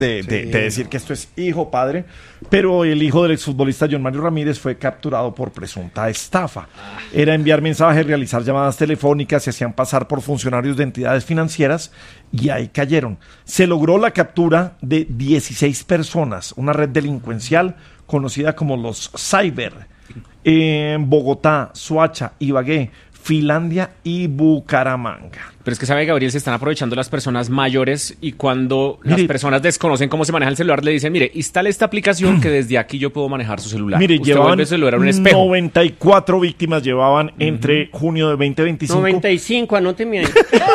de decir que esto es hijo-padre, pero el hijo del exfutbolista John Mario Ramírez fue capturado por presunta estafa. Era enviar mensajes, realizar llamadas telefónicas, se hacían pasar por funcionarios de entidades financieras y ahí cayeron. Se logró la captura de 16 personas, una red delincuencial conocida como los Cyber, en Bogotá, Soacha, Ibagué, Finlandia y Bucaramanga. Pero es que, sabe, Gabriel, se están aprovechando las personas mayores y cuando las personas desconocen cómo se maneja el celular, le dicen, mire, instale esta aplicación que desde aquí yo puedo manejar su celular. Mire, usted llevaban vuelve el celular a un espejo. 94 víctimas llevaban entre junio de 2025 95, anóteme ahí.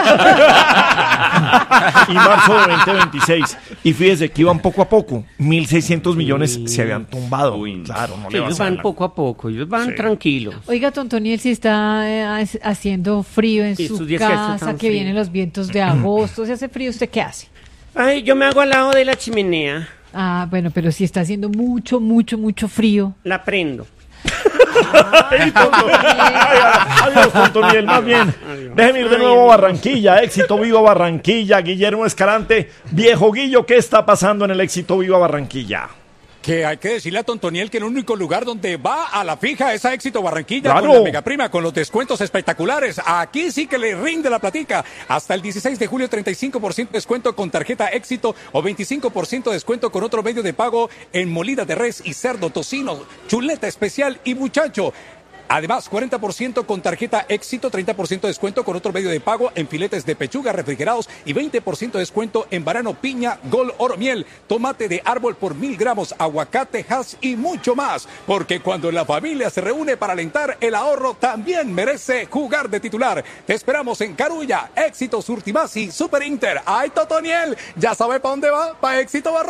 y marzo de 2026. Y fíjese que iban poco a poco. 1.600 millones se habían tumbado. Claro, no le va a Ellos hacer van nada. poco a poco, ellos van tranquilos. Oiga, Tontoniel, si está haciendo frío en Sí, su estos días que hace casa, tan que frío. vienen los vientos de agosto, si hace frío, ¿usted qué hace? Ay, yo me hago al lado de la chimenea, Ah, bueno, pero si está haciendo mucho, mucho, mucho frío. la prendo. Ay, adiós, Tontoniel, más bien. Déjeme ir de nuevo a Barranquilla. Éxito Viva Barranquilla. Guillermo Escalante. Viejo Guillo, ¿qué está pasando en el Éxito Viva Barranquilla? Que hay que decirle a Tontoniel que el único lugar donde va a la fija es a Éxito Barranquilla, ¡Claro! con la megaprima, con los descuentos espectaculares. Aquí sí que le rinde la platica. Hasta el 16 de julio, 35% descuento con tarjeta Éxito o 25% descuento con otro medio de pago en molida de res y cerdo, tocino, chuleta especial y muchacho. Además, 40% con tarjeta Éxito, 30% descuento con otro medio de pago en filetes de pechuga refrigerados y 20% descuento en banano, piña, gol, oro, miel, tomate de árbol por 1000 gramos, aguacate, hass y mucho más. Porque cuando la familia se reúne para alentar, el ahorro también merece jugar de titular. Te esperamos en Carulla, Éxito, Surtimasi, Super Inter. ¡Ay, Totoniel! ¿Ya sabe para dónde va? ¡Para Éxito Barranquilla!